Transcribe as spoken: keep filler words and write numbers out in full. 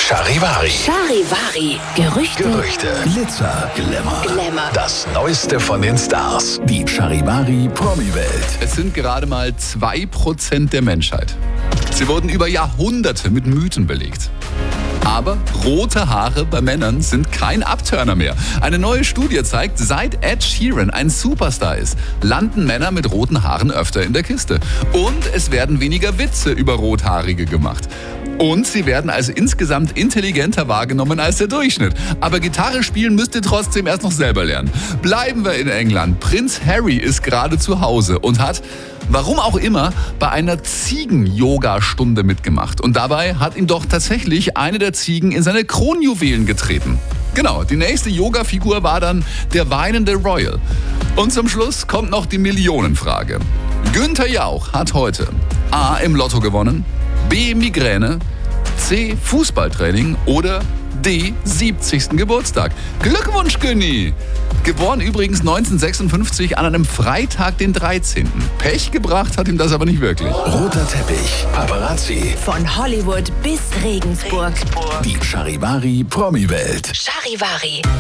Charivari. Charivari. Gerüchte. Gerüchte. Glitzer, Glamour. Glamour. Das Neueste von den Stars. Die Charivari Promi-Welt. Es sind gerade mal zwei Prozent der Menschheit. Sie wurden über Jahrhunderte mit Mythen belegt. Aber rote Haare bei Männern sind kein Abturner mehr. Eine neue Studie zeigt, seit Ed Sheeran ein Superstar ist, landen Männer mit roten Haaren öfter in der Kiste. Und es werden weniger Witze über Rothaarige gemacht. Und sie werden als insgesamt intelligenter wahrgenommen als der Durchschnitt. Aber Gitarre spielen müsst ihr trotzdem erst noch selber lernen. Bleiben wir in England. Prinz Harry ist gerade zu Hause und hat, warum auch immer, bei einer Ziegen-Yoga-Stunde mitgemacht. Und dabei hat ihm doch tatsächlich eine der Ziegen in seine Kronjuwelen getreten. Genau, die nächste Yoga-Figur war dann der weinende Royal. Und zum Schluss kommt noch die Millionenfrage. Günther Jauch hat heute A. im Lotto gewonnen, B. Migräne, C. Fußballtraining oder D. siebzigsten Geburtstag. Glückwunsch, Günni! Geboren übrigens neunzehnhundertsechsundfünfzig an einem Freitag, den dreizehnten Pech gebracht hat ihm das aber nicht wirklich. Roter Teppich, Paparazzi. Von Hollywood bis Regensburg. Die Charivari Promi-Welt. Charivari.